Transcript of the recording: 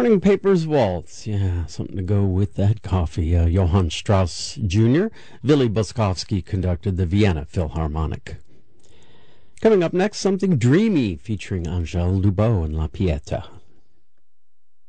Morning Papers Waltz. Yeah, something to go with that coffee. Johann Strauss Jr., Willy Boskovsky conducted the Vienna Philharmonic. Coming up next, something dreamy featuring Angèle Lubot and La Pieta.